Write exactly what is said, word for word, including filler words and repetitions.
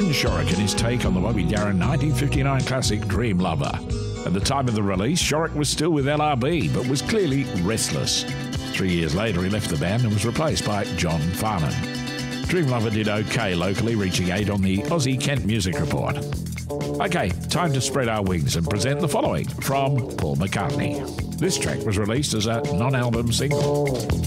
Ken Shorrock and his take on the Bobby Darin nineteen fifty-nine classic Dream Lover. At the time of the release, Shorrock was still with L R B, but was clearly restless. Three years later, he left the band and was replaced by John Farnan. Dream Lover did okay locally, reaching eight on the Aussie Kent Music Report. Okay, time to spread our wings and present the following from Paul McCartney. This track was released as a non-album single.